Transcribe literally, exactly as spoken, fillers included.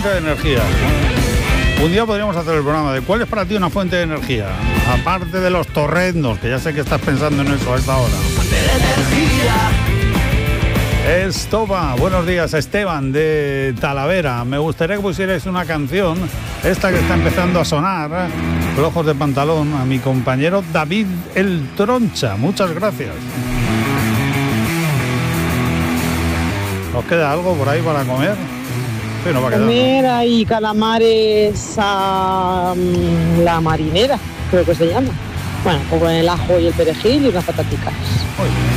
fuente de energía. Un día podríamos hacer el programa de cuál es para ti una fuente de energía, aparte de los torrendos, que ya sé que estás pensando en eso a esta hora. Fuente de energía. Estopa, buenos días, Esteban de Talavera. Me gustaría que pusierais una canción, esta que está empezando a sonar, Flojos de Pantalón, a mi compañero David el Troncha. Muchas gracias. ¿Nos queda algo por ahí para comer? Sí, no va a quedar, Comer ¿no? ahí calamares a um, la marinera, creo que se llama. Bueno, pues con el ajo y el perejil y unas pataticas. Muy bien.